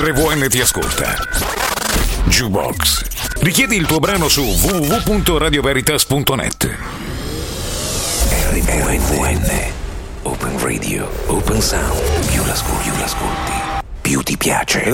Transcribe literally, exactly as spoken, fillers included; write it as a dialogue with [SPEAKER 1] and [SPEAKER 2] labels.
[SPEAKER 1] R V N ti ascolta. Jukebox. Richiedi il tuo brano su w w w punto radio veritas punto net.
[SPEAKER 2] R V N. Open Radio, Open Sound. Più l'ascolti, più l'ascolti, più ti piace.